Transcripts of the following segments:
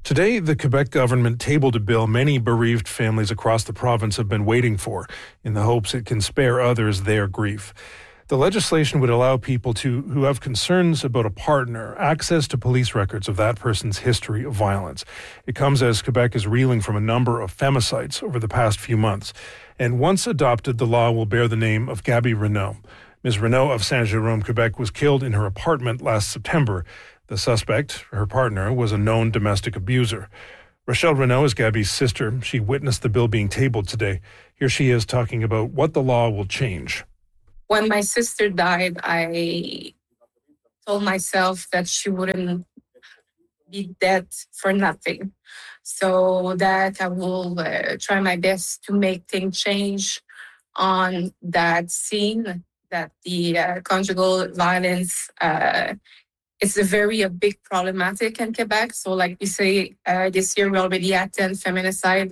Today, the Quebec government tabled a bill many bereaved families across the province have been waiting for, in the hopes it can spare others their grief. The legislation would allow people who have concerns about a partner access to police records of that person's history of violence. It comes as Quebec is reeling from a number of femicides over the past few months. And once adopted, the law will bear the name of Gabby Renault. Ms. Renault of Saint-Jérôme, Quebec, was killed in her apartment last September. The suspect, her partner, was a known domestic abuser. Rachelle Renault is Gabby's sister. She witnessed the bill being tabled today. Here she is talking about what the law will change. When my sister died, I told myself that she wouldn't be dead for nothing. So that I will try my best to make things change on that scene, that the conjugal violence it's a big problematic in Quebec. So like we say, this year we're already at 10 feminicide.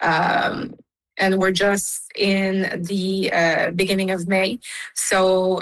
And we're just in the beginning of May. So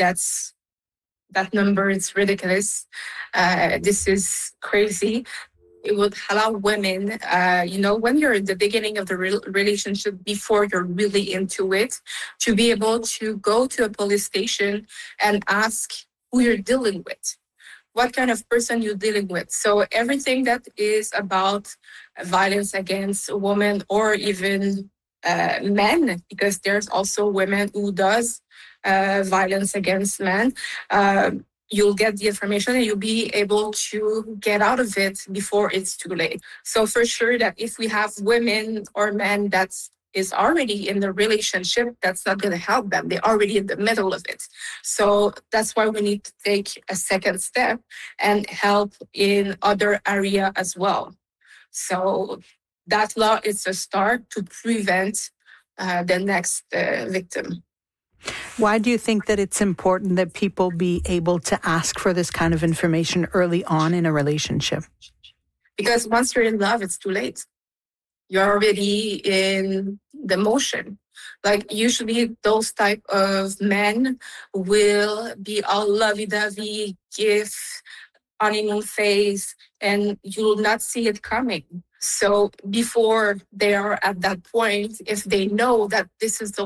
that number is ridiculous. This is crazy. It would allow women, when you're in the beginning of the relationship, before you're really into it, to be able to go to a police station and ask who you're dealing with. What kind of person you're dealing with. So everything that is about violence against women or even men, because there's also women who does violence against men, you'll get the information and you'll be able to get out of it before it's too late. So for sure that if we have women or men that's is already in the relationship, that's not going to help them. They're already in the middle of it. So that's why we need to take a second step and help in other area as well. So that law is a start to prevent the next victim. Why do you think that it's important that people be able to ask for this kind of information early on in a relationship? Because once you're in love, it's too late. You're already in the motion. Like usually those type of men will be all lovey-dovey, give honeymoon phase, and you'll not see it coming. So before they are at that point, if they know that this is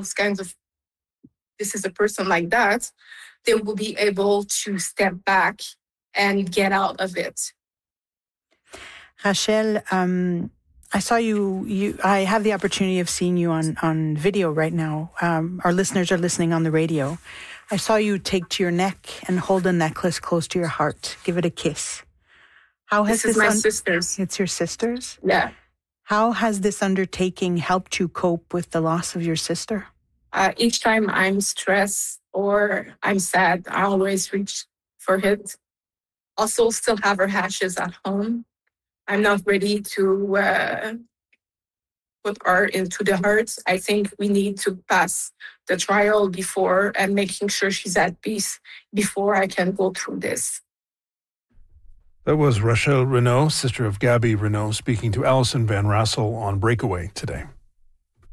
a person like that, they will be able to step back and get out of it. Rachelle, I saw I have the opportunity of seeing you on video right now. Our listeners are listening on the radio. I saw you take to your neck and hold a necklace close to your heart. Give it a kiss. This is my sister's. It's your sister's? Yeah. How has this undertaking helped you cope with the loss of your sister? Each time I'm stressed or I'm sad, I always reach for it. Also still have her ashes at home. I'm not ready to put her into the hearts. I think we need to pass the trial before and making sure she's at peace before I can go through this. That was Rachelle Renault, sister of Gabby Renault, speaking to Alison Van Rassel on Breakaway today.